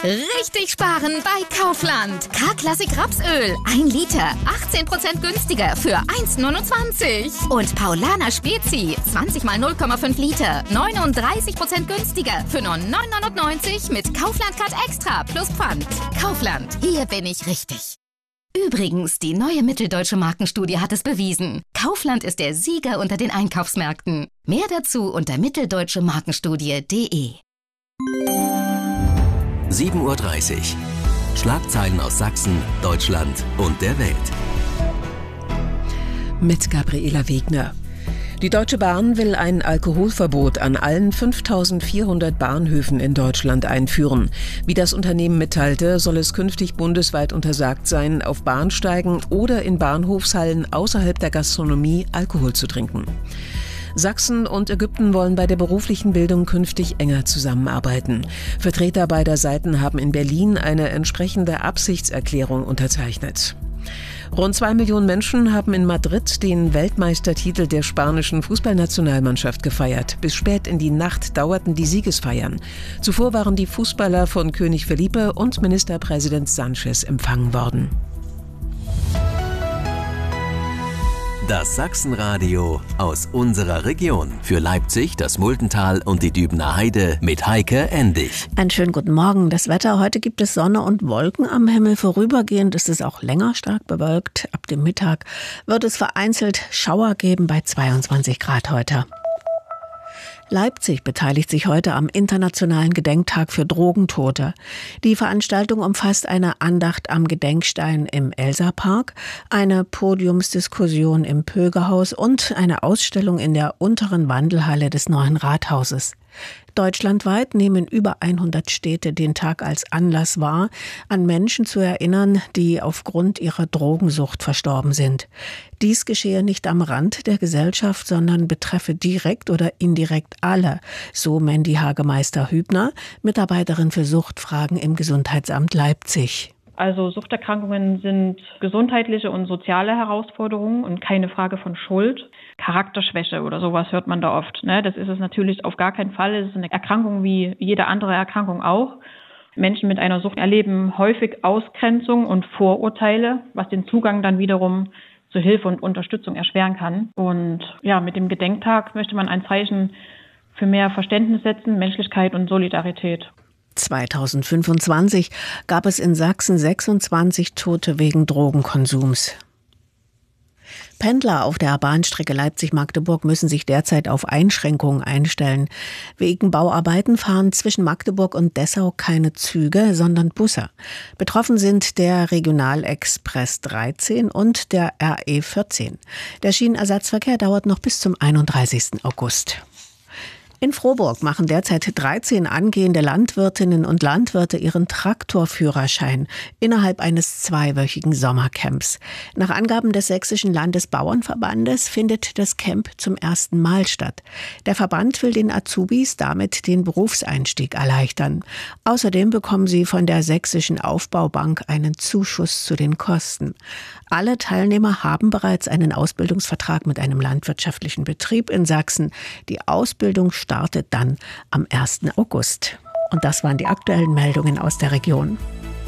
Richtig sparen bei Kaufland. K-Klassik Rapsöl, 1 Liter, 18% günstiger für 1,29. Und Paulaner Spezi, 20 mal 0,5 Liter, 39% günstiger für nur 9,99 mit Kaufland Card Extra plus Pfand. Kaufland, hier bin ich richtig. Übrigens, die neue Mitteldeutsche Markenstudie hat es bewiesen. Kaufland ist der Sieger unter den Einkaufsmärkten. Mehr dazu unter mitteldeutschemarkenstudie.de. 7:30 Uhr. Schlagzeilen aus Sachsen, Deutschland und der Welt. Mit Gabriela Wegner. Die Deutsche Bahn will ein Alkoholverbot an allen 5.400 Bahnhöfen in Deutschland einführen. Wie das Unternehmen mitteilte, soll es künftig bundesweit untersagt sein, auf Bahnsteigen oder in Bahnhofshallen außerhalb der Gastronomie Alkohol zu trinken. Sachsen und Ägypten wollen bei der beruflichen Bildung künftig enger zusammenarbeiten. Vertreter beider Seiten haben in Berlin eine entsprechende Absichtserklärung unterzeichnet. Rund 2 Millionen Menschen haben in Madrid den Weltmeistertitel der spanischen Fußballnationalmannschaft gefeiert. Bis spät in die Nacht dauerten die Siegesfeiern. Zuvor waren die Fußballer von König Felipe und Ministerpräsident Sánchez empfangen worden. Das Sachsenradio aus unserer Region. Für Leipzig, das Muldental und die Dübener Heide mit Heike Endig. Einen schönen guten Morgen. Das Wetter: heute gibt es Sonne und Wolken am Himmel. Vorübergehend ist es auch länger stark bewölkt. Ab dem Mittag wird es vereinzelt Schauer geben bei 22 Grad heute. Leipzig beteiligt sich heute am Internationalen Gedenktag für Drogentote. Die Veranstaltung umfasst eine Andacht am Gedenkstein im Elsapark, eine Podiumsdiskussion im Pögerhaus und eine Ausstellung in der unteren Wandelhalle des neuen Rathauses. Deutschlandweit nehmen über 100 Städte den Tag als Anlass wahr, an Menschen zu erinnern, die aufgrund ihrer Drogensucht verstorben sind. Dies geschehe nicht am Rand der Gesellschaft, sondern betreffe direkt oder indirekt alle, so Mandy Hagemeister-Hübner, Mitarbeiterin für Suchtfragen im Gesundheitsamt Leipzig. Also Suchterkrankungen sind gesundheitliche und soziale Herausforderungen und keine Frage von Schuld. Charakterschwäche oder sowas hört man da oft. Das ist es natürlich auf gar keinen Fall. Es ist eine Erkrankung wie jede andere Erkrankung auch. Menschen mit einer Sucht erleben häufig Ausgrenzung und Vorurteile, was den Zugang dann wiederum zu Hilfe und Unterstützung erschweren kann. Und ja, mit dem Gedenktag möchte man ein Zeichen für mehr Verständnis setzen, Menschlichkeit und Solidarität. 2025 gab es in Sachsen 26 Tote wegen Drogenkonsums. Pendler auf der Bahnstrecke Leipzig-Magdeburg müssen sich derzeit auf Einschränkungen einstellen. Wegen Bauarbeiten fahren zwischen Magdeburg und Dessau keine Züge, sondern Busse. Betroffen sind der Regionalexpress 13 und der RE 14. Der Schienenersatzverkehr dauert noch bis zum 31. August. In Frohburg machen derzeit 13 angehende Landwirtinnen und Landwirte ihren Traktorführerschein innerhalb eines 2-wöchigen Sommercamps. Nach Angaben des Sächsischen Landesbauernverbandes findet das Camp zum ersten Mal statt. Der Verband will den Azubis damit den Berufseinstieg erleichtern. Außerdem bekommen sie von der Sächsischen Aufbaubank einen Zuschuss zu den Kosten. Alle Teilnehmer haben bereits einen Ausbildungsvertrag mit einem landwirtschaftlichen Betrieb in Sachsen. Die Ausbildung startet dann am 1. August. Und das waren die aktuellen Meldungen aus der Region.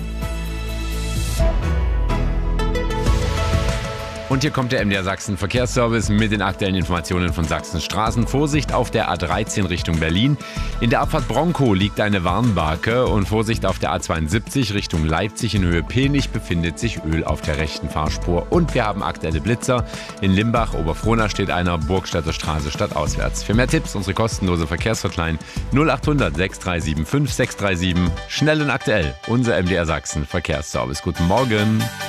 Und hier kommt der MDR Sachsen Verkehrsservice mit den aktuellen Informationen von Sachsens Straßen. Vorsicht auf der A13 Richtung Berlin. In der Abfahrt Bronkow liegt eine Warnbarke und Vorsicht auf der A72 Richtung Leipzig in Höhe Penich befindet sich Öl auf der rechten Fahrspur. Und wir haben aktuelle Blitzer. In Limbach, Oberfrohna steht einer, Burgstädter Straße stadtauswärts. Für mehr Tipps unsere kostenlose Verkehrshotline 0800 6375 637. Schnell und aktuell, unser MDR Sachsen Verkehrsservice. Guten Morgen.